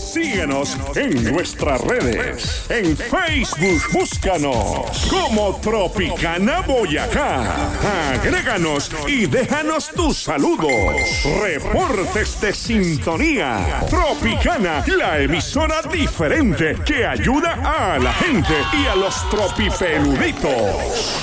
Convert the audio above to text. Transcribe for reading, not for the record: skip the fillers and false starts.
Síguenos en nuestras redes. En Facebook, búscanos como Tropicana Boyacá. Agréganos y déjanos tus saludos. Reportes de sintonía. Tropicana, la emisora diferente que ayuda a la gente y a los tropipeluditos.